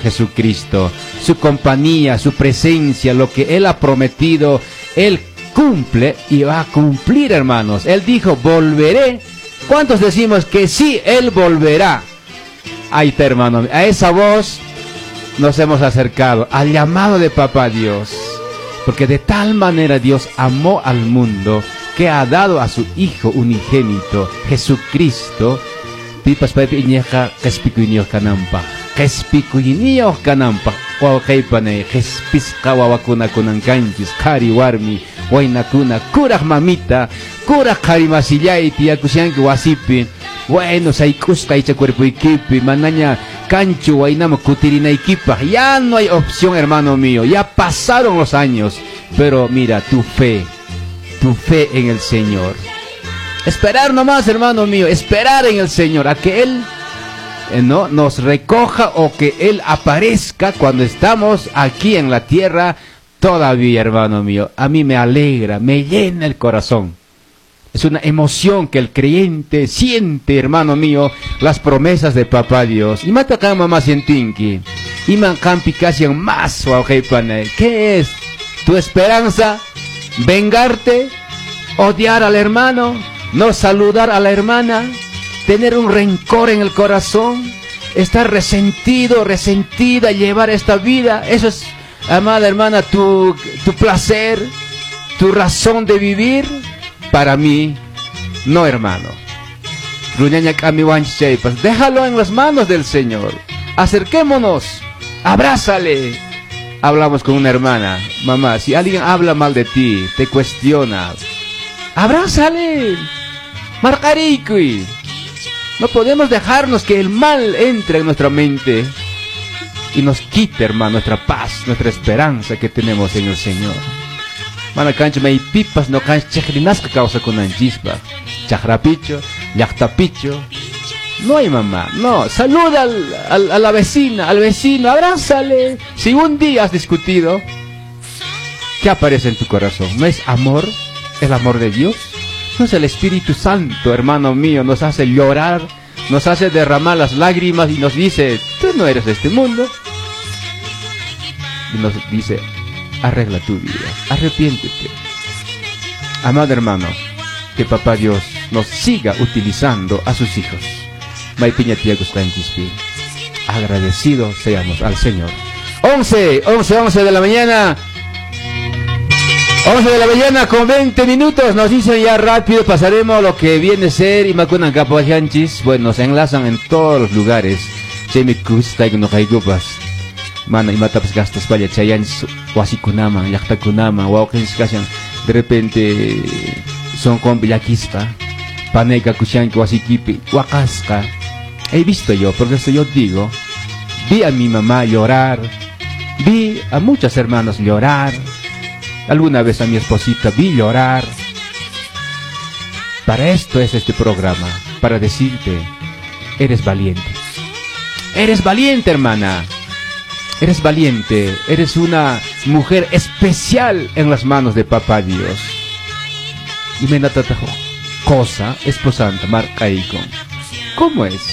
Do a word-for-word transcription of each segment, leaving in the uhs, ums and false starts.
Jesucristo, su compañía, su presencia, lo que Él ha prometido, Él cumple y va a cumplir, hermanos. Él dijo, volveré. ¿Cuántos decimos que sí, Él volverá? Ahí está, hermano, a esa voz nos hemos acercado, al llamado de Papá Dios, porque de tal manera Dios amó al mundo, que ha dado a su Hijo unigénito, Jesucristo, pipas para iñeja, kespikuinio kanampa, kespikuinio kanampa, huawheipane, kespiska wawakuna kunankanchis, kari warmi, wainakuna, kurak mamita, kurak kari masillay, tiyakusyanki wasipi, bueno, saikuska icha cuerpo equipi, manaña cancho, wainamo kutirina equipa, ya no hay opción, hermano mío, ya pasaron los años, pero mira, tu fe, tu fe en el Señor. Esperar nomás, hermano mío, esperar en el Señor, a que Él eh, no nos recoja o que Él aparezca cuando estamos aquí en la tierra todavía, hermano mío. A mí me alegra, me llena el corazón. Es una emoción que el creyente siente, hermano mío, las promesas de Papá Dios. Y mata acá mamá sientinki. Y man campi casi en más, ¿qué es? ¿Tu esperanza? ¿Vengarte? ¿Odiar al hermano? ¿No saludar a la hermana? ¿Tener un rencor en el corazón? ¿Estar resentido, resentida, llevar esta vida? Eso es, amada hermana, tu, tu placer, tu razón de vivir. Para mí, no, hermano. Déjalo en las manos del Señor. Acerquémonos. Abrázale. Hablamos con una hermana. Mamá, si alguien habla mal de ti, te cuestiona, abrázale. Marcaricui. No podemos dejarnos que el mal entre en nuestra mente y nos quite, hermano, nuestra paz, nuestra esperanza que tenemos en el Señor. Mana cancha me pipas no cancha chejrinasca causa con anchispa, chajrapicho, yachtapicho. No hay mamá, no. Saluda al, al, a la vecina, al vecino, abrázale. Si un día has discutido, ¿qué aparece en tu corazón? ¿No es amor? ¿El amor de Dios? ¿No es el Espíritu Santo, hermano mío? Nos hace llorar, nos hace derramar las lágrimas y nos dice, tú no eres de este mundo. Y nos dice, arregla tu vida, arrepiéntete. Amado hermano, que Papá Dios nos siga utilizando a sus hijos. Agradecidos seamos al Señor. once, once, once de la mañana. once de la mañana con veinte minutos. Nos dicen ya rápido, pasaremos lo que viene a ser Imakunan Capoyanchis. Bueno, nos enlazan en todos los lugares. Mana imatapas gastas vaya chayanchis, wasikunama, yaktakunama, wawkins kashan. De repente son con vilakispa, paneka kushanki wasikipi, wakaska. He visto yo, por eso yo digo, vi a mi mamá llorar, vi a muchas hermanas llorar, alguna vez a mi esposita vi llorar. Para esto es este programa, para decirte, eres valiente. Eres valiente, hermana. Eres valiente, eres una mujer especial en las manos de Papá Dios. Y me natatajo, cosa, esposanta, marcaicon. ¿Cómo es?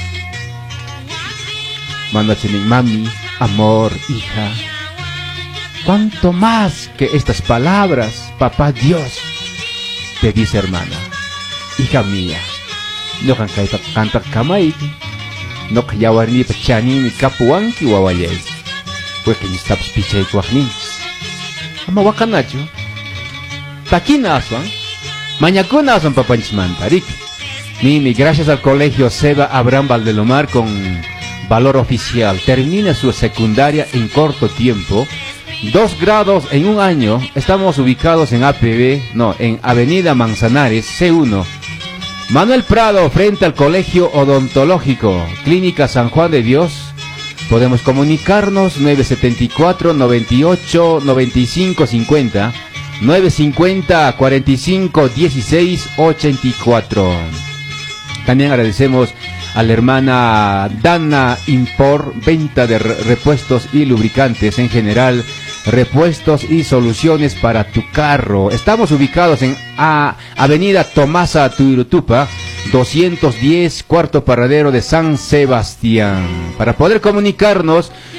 Mandachenin, mami, amor, hija. ¿Cuánto más que estas palabras, Papá Dios te dice, hermana, hija mía? No can cantar kamaiki, no yawarni pachani mi kapuanki wawayay. Pues que ni estamos pichay cuajnis. Ama wakanacho. Taquina aswan. Mañacuna aswan papanchmantarik. Mimi, gracias al colegio Seba Abraham Valdelomar con valor oficial. Termina su secundaria en corto tiempo. Dos grados en un año. Estamos ubicados en A P B, no, en Avenida Manzanares, C uno. Manuel Prado, frente al Colegio Odontológico, Clínica San Juan de Dios. Podemos comunicarnos nueve setenta y cuatro, noventa y ocho, noventa y cinco, cincuenta, nueve cincuenta, cuarenta y cinco, dieciséis, ochenta y cuatro. También agradecemos a la hermana Dana Import, venta de repuestos y lubricantes en general, repuestos y soluciones para tu carro. Estamos ubicados en A, Avenida Tomasa Tuirutupa, doscientos diez, cuarto paradero de San Sebastián. Para poder comunicarnos,